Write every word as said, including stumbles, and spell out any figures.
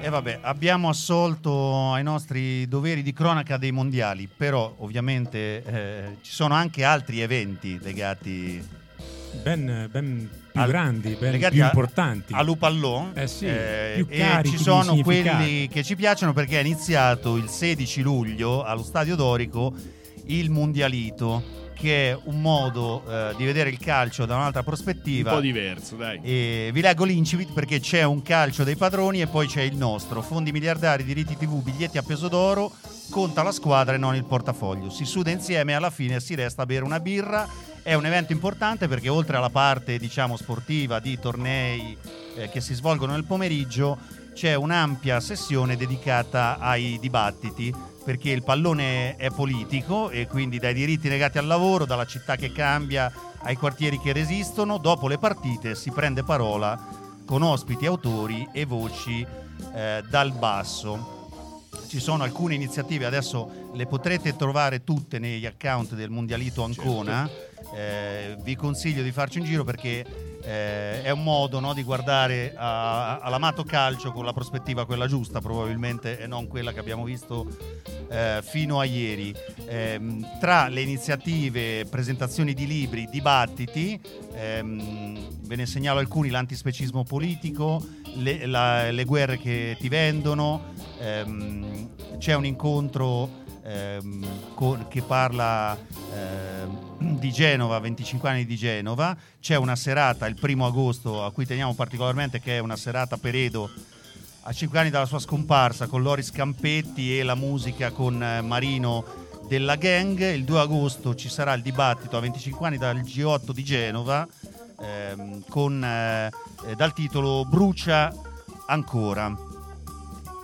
E vabbè, abbiamo assolto ai nostri doveri di cronaca dei mondiali, però ovviamente eh, ci sono anche altri eventi legati ben, ben più al, grandi, ben legati più a, importanti. All'Upallon, eh sì, eh, più e carichi ci sono di quelli che ci piacciono perché è iniziato il sedici luglio allo Stadio Dorico il Mondialito, che è un modo eh, di vedere il calcio da un'altra prospettiva. Un po' diverso, dai. E vi leggo l'incipit perché c'è un calcio dei padroni e poi c'è il nostro. Fondi miliardari, diritti tivù, biglietti a peso d'oro, conta la squadra e non il portafoglio. Si suda insieme e alla fine si resta a bere una birra. È un evento importante perché oltre alla parte, diciamo, sportiva di tornei eh, che si svolgono nel pomeriggio, c'è un'ampia sessione dedicata ai dibattiti, perché il pallone è politico e quindi dai diritti legati al lavoro, dalla città che cambia ai quartieri che resistono, dopo le partite si prende parola con ospiti, autori e voci eh, dal basso. Ci sono alcune iniziative, adesso le potrete trovare tutte negli account del Mondialito Ancona. Eh, vi consiglio di farci un giro perché eh, è un modo, no, di guardare a, all'amato calcio con la prospettiva quella giusta probabilmente e non quella che abbiamo visto eh, fino a ieri. Eh, tra le iniziative, presentazioni di libri, dibattiti, ehm, ve ne segnalo alcuni: l'antispecismo politico, le, la, le guerre che ti vendono, ehm, c'è un incontro ehm, con, che parla ehm, di Genova, venticinque anni di Genova. C'è una serata il primo agosto a cui teniamo particolarmente, che è una serata per Edo a cinque anni dalla sua scomparsa, con Loris Campetti e la musica con eh, Marino della Gang. Il due agosto ci sarà il dibattito a venticinque anni dal G otto di Genova ehm, con eh, dal titolo Brucia ancora.